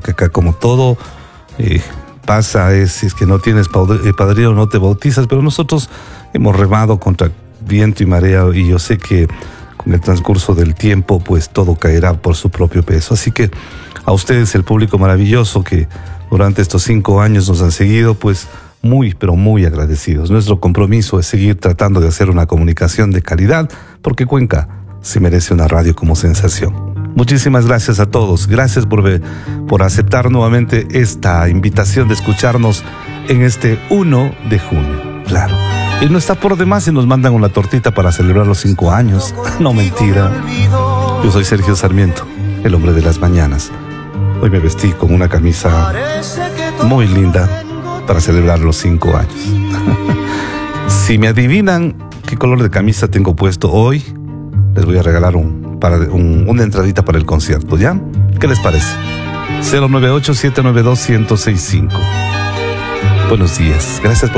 porque acá como todo pasa, si es que no tienes padrino no te bautizas, pero nosotros hemos remado contra viento y marea y yo sé que con el transcurso del tiempo pues todo caerá por su propio peso. Así que a ustedes, el público maravilloso que durante estos 5 años nos han seguido, pues muy, pero muy agradecidos. Nuestro compromiso es seguir tratando de hacer una comunicación de calidad, porque Cuenca se merece una radio como sensación. Muchísimas gracias a todos. Gracias por aceptar nuevamente esta invitación de escucharnos en este 1 de junio. Claro, y no está por demás si nos mandan una tortita para celebrar los 5 años. No, mentira. Yo soy Sergio Sarmiento, el hombre de las mañanas. Hoy me vestí con una camisa muy linda para celebrar los 5 años. Si me adivinan qué color de camisa tengo puesto hoy, les voy a regalar una entradita para el concierto, ¿ya? ¿Qué les parece? 098-792-1065. Buenos días. Gracias por